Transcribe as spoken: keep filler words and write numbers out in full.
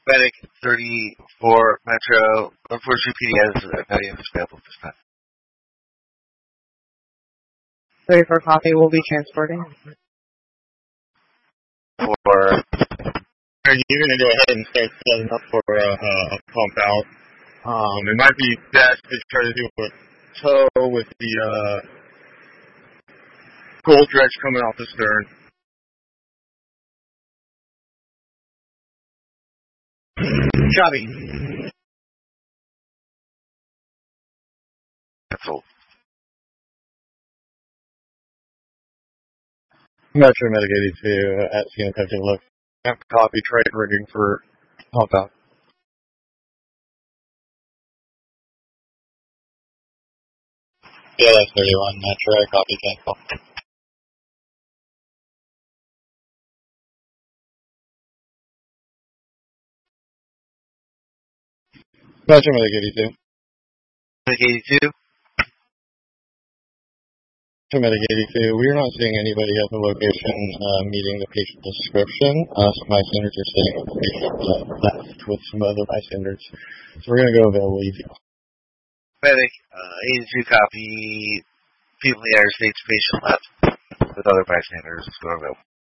Medic thirty-four Metro. Unfortunately, P D S is not even available this time. thirty-four copy will be transporting. For Are you going to go ahead and start setting up for a, a pump out? Um, it might be best to try to do a tow with the uh, cold dredge coming off the stern. Copy. That's all. Metro Medic eighty-two uh, at scene attempting look. Copy, trade rigging for pump out. Yeah, that's thirty-one Metro, copy, cancel. Metro Medic eighty-two. Medic eighty-two. Metro Medic eighty-two. We are not seeing anybody at the location uh, meeting the patient description. Uh, some bystanders are sitting with the patient uh, left with some other bystanders. So we're going to go available easy. Medic uh, eighty-two copy. People in the United States, patient left with other bystanders. Go available.